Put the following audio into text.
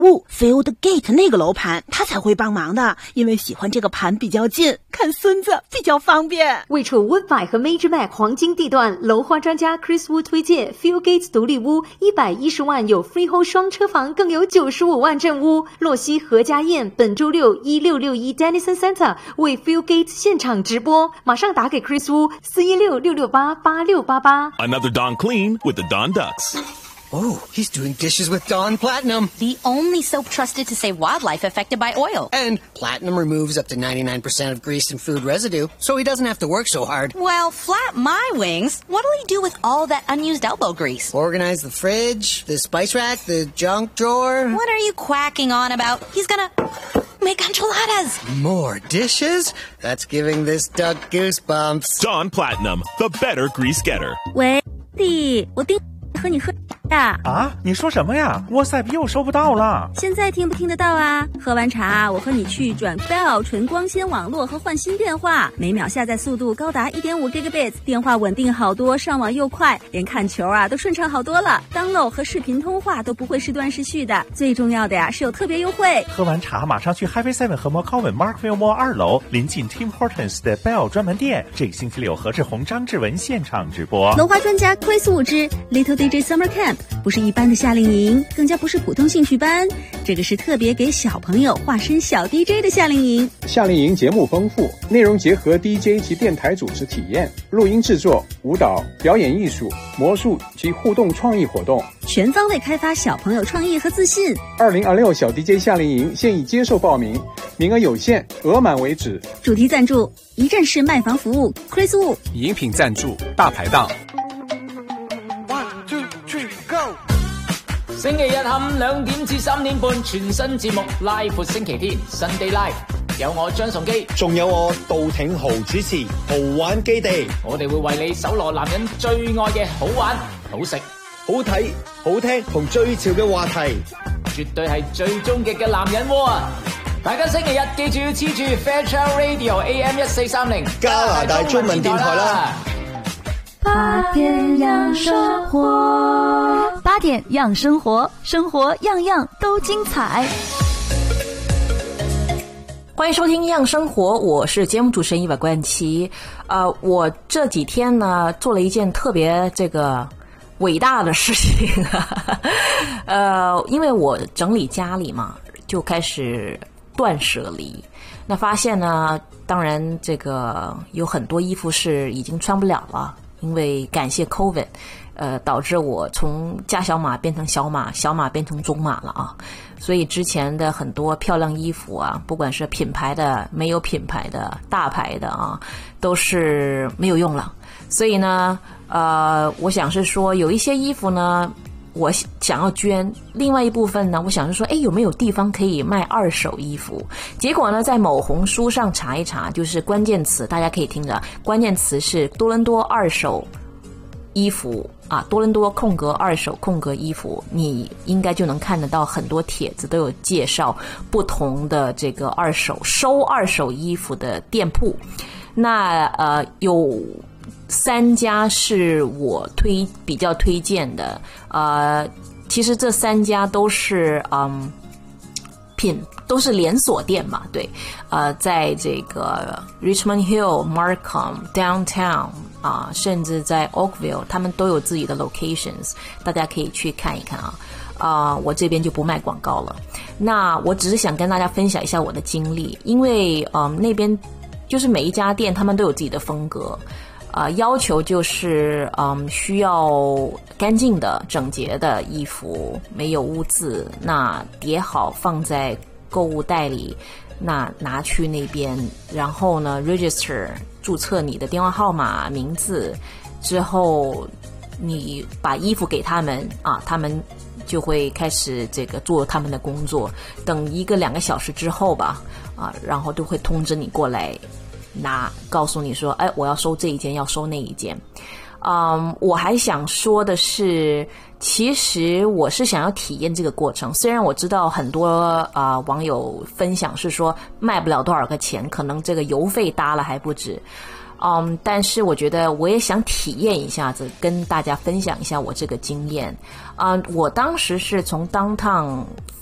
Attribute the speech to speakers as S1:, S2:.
S1: Field Gate 那个楼盘他才会帮忙的，因为喜欢这个盘比较近，看孙子比较方便。
S2: 位处 Woodbine 和 Major Mac 黄金地段，楼花专家 Chris Wu 推荐 Field Gate 独立屋，110万有 Freehold 双车房，更有95万正屋。洛西何家燕本周六1661 Dennison Center 为 Field Gate 现场直播，马上打给 Chris Wu 416-668-8688。
S3: Another Don Clean with the Don Ducks.Oh,
S4: he's doing dishes with Dawn Platinum.
S5: The only soap trusted to save wildlife affected by oil.
S4: And Platinum removes up to 99% of grease and food residue, so he doesn't have to work so hard.
S5: Well, flap my wings. What'll he do with all that unused elbow grease?
S4: Organize the fridge, the spice rack, the junk drawer.
S5: What are you quacking on about? He's gonna make enchiladas.
S4: More dishes? That's giving this duck goosebumps.
S3: Dawn Platinum, the better grease getter.
S6: 喂，弟，我订和你喝呀。
S7: 啊，你说什么呀？ WhatsApp 又收不到了。
S6: 现在听不听得到啊？喝完茶，我和你去转 Bell 纯光纤网络和换新电话，每秒下载速度高达 1.5 Gigabits， 电话稳定好多，上网又快，连看球啊都顺畅好多了。download 和视频通话都不会时断时续的，最重要的呀是有特别优惠。
S7: 喝完茶马上去 Highway 7和 McCowan Markville Mall 2楼，临近 Tim Hortons 的 Bell 专门店。这个星期六何志宏、张志文现场直播。
S6: 楼花专家 Chris Wu 之 Little DJ Summer Camp， 不是一般的夏令营，更加不是普通兴趣班，这个是特别给小朋友化身小 DJ 的夏令营。
S8: 夏令营节目丰富，内容结合 DJ 及电台主持体验、录音制作、舞蹈、表演艺术、魔术及互动创意活动，
S6: 全方位开发小朋友创意和自信。
S8: 2026小 DJ 夏令营现已接受报名，名额有限，额满为止。
S6: 主题赞助一站式卖房服務 Chris Wu，
S9: 饮品赞助大排檔。
S10: 星期日下午2點至3點半，全新節目拉闊星期天 Sunday Live， 有我張崇基，
S11: 仲有我杜挺豪主持豪玩基地。
S10: 我哋會為你搜羅男人最愛嘅好玩、好食、
S11: 好睇、好聽同最潮嘅話題，
S10: 絕對係最終極嘅男人窩啊！大家星期日記住要黐住 Fairchild Radio AM 1430
S11: 加拿大中文電台啦。
S12: 8點樣生活，8點樣生活，生活樣樣都精彩。
S13: 欢迎收听《样生活》，我是节目主持人伊婉冠琪。我这几天呢做了一件特别伟大的事情，因为我整理家里嘛，就开始断舍离。那发现呢，当然有很多衣服是已经穿不了了。因为感谢 COVID， 导致我从加小码变成小码，小码变成中码了啊。所以之前的很多漂亮衣服啊，不管是品牌的、没有品牌的、大牌的啊，都是没有用了。所以呢，我想是说有一些衣服呢，我想要捐，另外一部分呢，我想是说，有没有地方可以卖二手衣服？结果呢，在某红书上查一查，就是关键词，大家可以听着，关键词是多伦多二手衣服啊，多伦多空格二手空格衣服，你应该就能看得到很多帖子都有介绍不同的收二手衣服的店铺。那有3家是我比较推荐的，其实这3家都是都是连锁店嘛，对，在Richmond Hill、Markham、Downtown 甚至在 Oakville， 他们都有自己的 locations， 大家可以去看一看啊。我这边就不卖广告了。那我只是想跟大家分享一下我的经历，因为那边就是每一家店他们都有自己的风格。要求就是需要干净的整洁的衣服，没有污渍，那叠好放在购物袋里，那拿去那边，然后呢 register 注册你的电话号码名字之后，你把衣服给他们他们就会开始做他们的工作，等1个2个小时之后吧然后都会通知你过来告诉你说我要收这一件，要收那一件。我还想说的是，其实我是想要体验这个过程，虽然我知道很多网友分享是说卖不了多少个钱，可能这个邮费搭了还不止，但是我觉得我也想体验一下子，跟大家分享一下我这个经验。我当时是从 Downtown